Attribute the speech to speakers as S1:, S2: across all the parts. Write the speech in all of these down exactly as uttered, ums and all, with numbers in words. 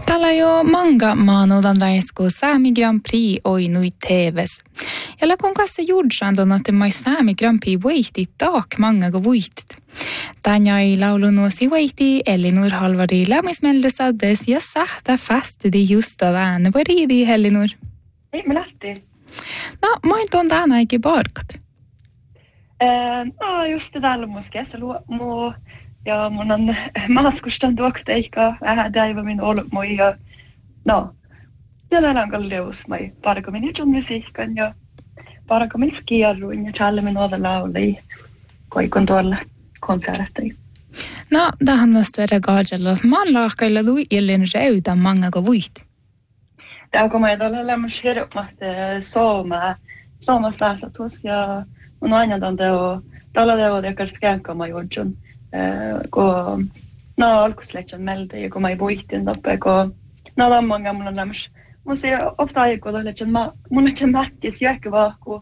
S1: Täällä jo manga maanodan raisku Sami Grand Prix oi nui T V:s. Ja lakon kanssa juudsan että mai Sami Grand Prix voitti taak manga go voittit. Tanja ei laulunuosi voitti Elinor Halvari lämmismeldesades ja sähtä fastidi just tämän. Vad är det Elinor?
S2: Ei, me lähti.
S1: No, main tuon tänään eikä barkat.
S2: Eh, no, just det där måste jag så må ja mun on matkustan tuokteikka vähän daiva min ollut moi ja no ja täällä on leus mai parko min itun musiikan ja parko min skierruin ja challe min oda lauli koi kun tuolla konsertteja.
S1: No, tähän vasta verran kaajalla. Mä oon lahkailla luijellin reuta manga ko vuitti.
S2: Tää kun mä tuolla lämmäs hirveästi sooma sooma slaasa tuossa ja mun aina tämän teo tällä teo tekee skäänkama juodjun. Kun no alkuslehtsen meldi ja kun mä ei vuihtin toppe kun no lamman mulla on lämmäs mun se ofta aikoilla lehtsen mä mun lehtsen mäkkis jäkkä vaan kun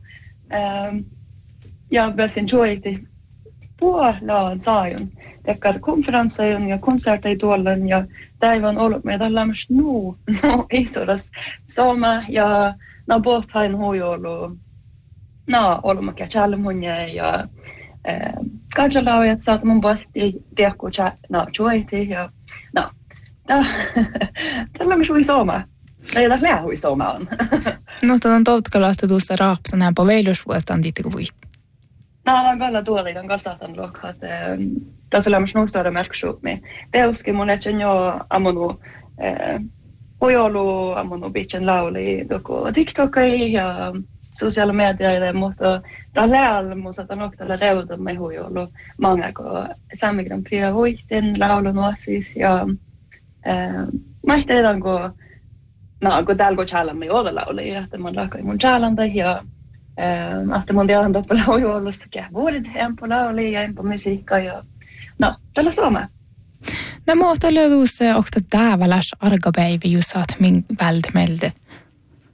S2: ja välsin joiti puolaan saajun tekee konferensseja ja konsertteja tuolla ja päivän ollut meidän lämmäs nuu no isodas sooma ja no båthain huijolu no ollut mäkä chalmunja ja katsalaujat saat mun pohti tiekku no joiti ja no tällä me hui sooma ei tässä lää hui sooma on
S1: no tuon toutkalaista tuossa raapsa näin på veilusvuotan tiittiku vuit
S2: no on kalla tuoli on kasatan lokhat tässä lämmäs nuustada märksuumi peuski mun etsen jo amonu huijolu amonu bitchen lauli tuku tiktokai ja sociala medier mutta tällä musta on tällä reuta me huijolu många ko Sami Grand Prix voitin laulun oasis ja mä teidän ko no ko täällä ko challenge me oda lauli että man lakai mun challenge ja että mun tiedän toppe laulusta kä vuodet en på lauli ja en på musiikka ja no tällä sama.
S1: No muuta löytyy se okta tääväläs argapäivi just saat min väldmelde.